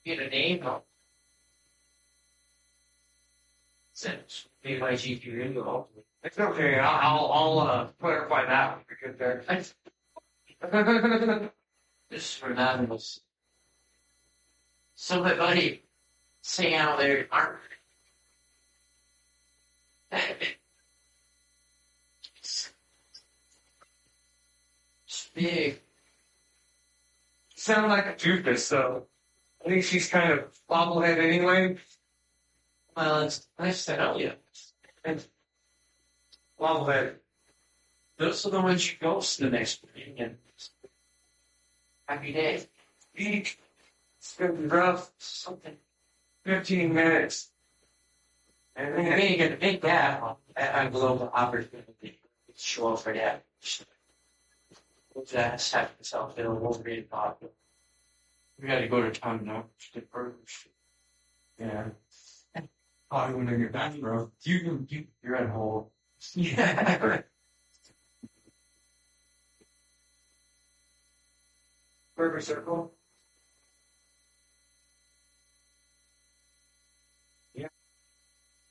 Get a name. Since be my GP window. It's okay. I'll clarify that when we get there. Just for anonymous. So my buddy saying out there aren't it's big. Sound like a doofus, though. I think she's kind of bobblehead anyway. Well, it's nice to know you. And bobblehead. Those are the ones you ghost the next morning and happy day. It's gonna be rough. Something. 15 minutes. And then you get a big gap on global opportunity. It's sure for that. Just have yourself feel Wolverine popular. We gotta go to town now. Get burgers. Yeah. Probably when I get back, bro. You're at home. Yeah. Burger Circle.